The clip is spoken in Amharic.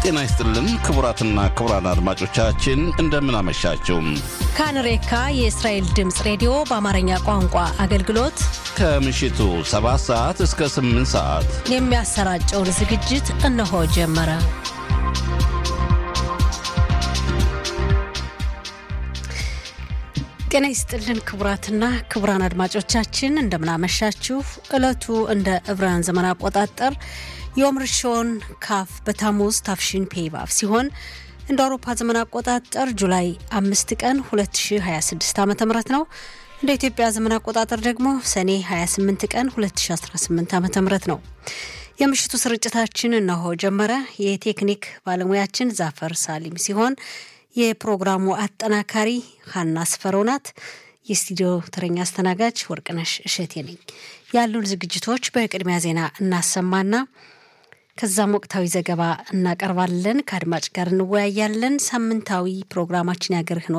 ጤና ይስጥልን ክቡራትና ክቡራን አድማጮቻችን እንደምን አመሻችሁ። ካንሬካ የእስራኤል ድምጽ ሬዲዮ በአማርኛ ቋንቋ አገልግሎት ከምሽቱ 7 ሰዓት እስከ 8 ሰዓት የሚያሰራጨውን ዝግጅት እነሆ ጀመረ። ጤና ይስጥልን ክቡራትና ክቡራን አድማጮቻችን እንደምን አመሻችሁ። ዕለቱ እንደ ዕብራውያን ዘመን አቆጣጠር ዮም ርሾን ካፍ በታሙዝ ታፍሺን ፔቫፍ ሲሆን እንደ አውሮፓ ዘመን አቆጣጠር ጁላይ 5 ቀን 2026 ዓ.ም ነው። እንደ ኢትዮጵያ ዘመን አቆጣጠር ደግሞ ሰኔ 28 ቀን 2018 ዓ.ም ነው። የምሽቱ ስርጭታችን እነሆ ጀመረ። የቴክኒክ ባለሙያችን ዛፈር ሳሊም ሲሆን የፕሮግራሙ አጠናካሪ ሐና ስፈሮናት፣ የስቱዲዮ ተረኛ አስተናጋጅ ወርቅነሽ እሸቴ ነኝ። ያሉን ዝግጅቶች በቅድሚያ ዜና እናሰማና ከዛም ወቅታዊ ዘገባ እናቀርባለን። ከአድማጭ ጋር እንወያያለን። ሳምንታዊ ፕሮግራማችን ያገርህ